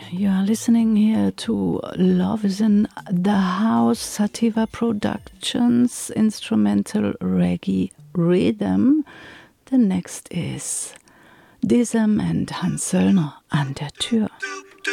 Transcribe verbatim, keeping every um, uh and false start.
You are listening here to Love is in the House, Sativa Productions, instrumental reggae rhythm. The next is Dism and Hans Söllner an der Tür.